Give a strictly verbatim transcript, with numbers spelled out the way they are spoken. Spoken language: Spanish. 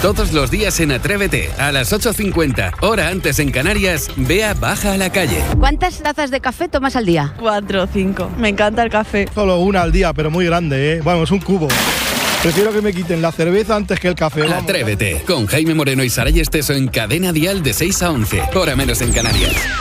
Todos los días en Atrévete, a las ocho cincuenta, hora antes en Canarias, Bea baja a la calle. ¿Cuántas tazas de café tomas al día? Cuatro o cinco. Me encanta el café. Solo una al día, pero muy grande, ¿eh? Vamos, un cubo. Prefiero que me quiten la cerveza antes que el café. Vamos. Atrévete, con Jaime Moreno y Saray Esteso en Cadena Dial de seis a once, hora menos en Canarias.